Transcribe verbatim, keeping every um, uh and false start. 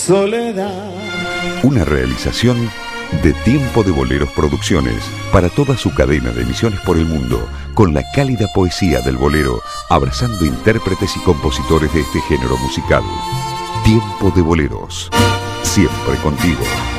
Soledad. Una realización de Tiempo de Boleros Producciones para toda su cadena de emisiones por el mundo, con la cálida poesía del bolero, abrazando intérpretes y compositores de este género musical. Tiempo de Boleros, siempre contigo.